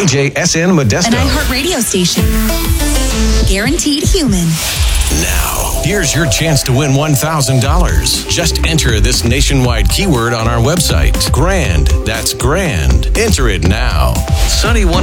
KJSN Modesto. An iHeart radio station. Guaranteed human. Now, here's your chance to win $1,000. Just enter this nationwide keyword on our website. Grand. That's grand. Enter it now. Sunny 1